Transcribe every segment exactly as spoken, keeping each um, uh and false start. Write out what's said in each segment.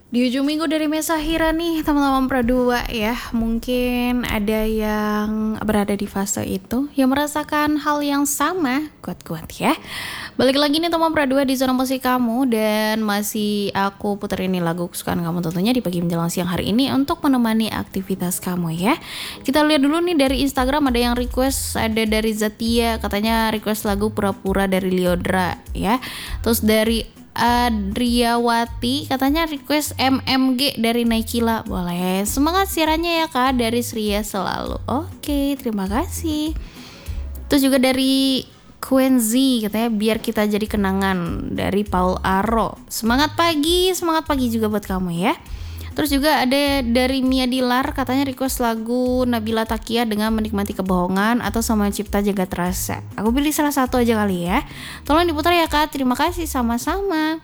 Di ujung minggu dari Mesa Hira nih teman-teman Pro dua ya. Mungkin ada yang berada di fase itu, yang merasakan hal yang sama. Kuat-kuat ya. Balik lagi nih teman Pro dua di zona musik kamu. Dan masih aku puterin nih lagu kesukaan kamu tentunya di pagi menjelang siang hari ini untuk menemani aktivitas kamu ya. Kita lihat dulu nih dari Instagram, ada yang request, ada dari Zatia katanya request lagu Pura-Pura dari Lyodra ya. Terus dari Adriawati katanya request M M G dari Naikila. Boleh, semangat siarannya ya kak, dari Sria selalu. Oke, terima kasih. Terus juga dari Quenzi katanya biar kita jadi kenangan dari Paul Aro. Semangat pagi, semangat pagi juga buat kamu ya. Terus juga ada dari Mia Dilar katanya request lagu Nabila Takia dengan Menikmati Kebohongan atau Sama Cipta Jagat Rasa. Aku pilih salah satu aja kali ya. Tolong diputar ya kak, terima kasih, sama-sama.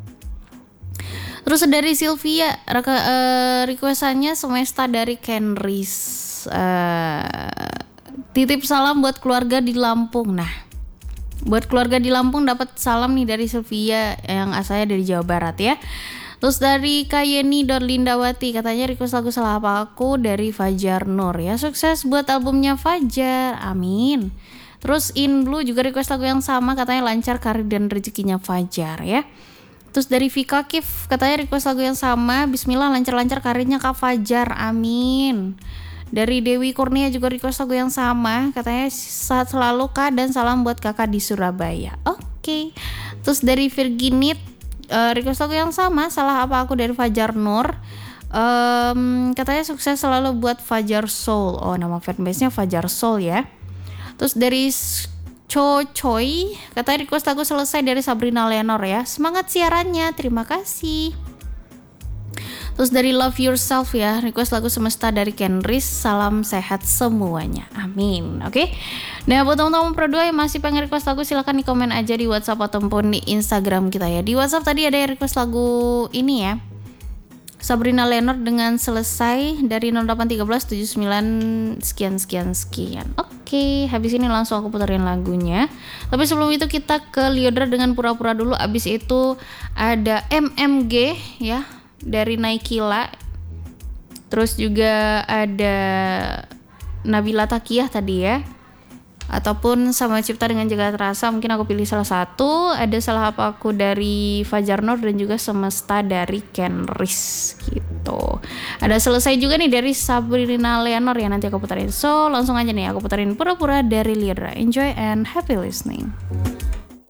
Terus dari Sylvia reka, uh, requestannya Semesta dari Kenris. uh, Titip salam buat keluarga di Lampung. Nah, buat keluarga di Lampung dapat salam nih dari Sylvia yang asalnya dari Jawa Barat ya. Terus dari Kayeni Lindawati katanya request lagu Salah Apa Aku dari Fajar Nur ya. Sukses buat albumnya Fajar, amin. Terus In Blue juga request lagu yang sama, katanya lancar karir dan rezekinya Fajar ya. Terus dari Vika Kif katanya request lagu yang sama, Bismillah lancar-lancar karirnya Kak Fajar, amin. Dari Dewi Kurnia juga request lagu yang sama, katanya sehat selalu Kak dan salam buat kakak di Surabaya. Oke. Okay. Terus dari Virginit Uh, request lagu yang sama, Salah Apa Aku dari Fajar Nur. Um, katanya sukses selalu buat Fajar Soul. Oh, nama fanbase-nya Fajar Soul ya. Terus dari Cho Choi katanya request lagu Selesai dari Sabrina Lenor ya. Semangat siarannya, terima kasih. Terus dari Love Yourself ya, request lagu Semesta dari Kenris. Salam sehat semuanya, amin. Oke, okay? Nah buat teman-teman Pro dua yang masih pengen request lagu, silahkan di komen aja di WhatsApp ataupun di Instagram kita ya. Di WhatsApp tadi ada yang request lagu ini ya, Sabrina Lenor dengan Selesai dari nol delapan satu tiga tujuh sembilan sekian sekian sekian. Oke, okay, habis ini langsung aku puterin lagunya. Tapi sebelum itu kita ke Lyodra dengan Pura-Pura dulu. Abis itu ada M M G ya dari Naikila. Terus juga ada Nabila Takiah tadi ya, ataupun Sama Cipta dengan Jagat Rasa. Mungkin aku pilih salah satu. Ada Salah Apa Aku dari Fajar Nur dan juga Semesta dari Kenris gitu. Ada Selesai juga nih dari Sabrina Leonor ya, nanti aku puterin. So langsung aja nih aku puterin Pura-Pura dari Lyodra. Enjoy and happy listening.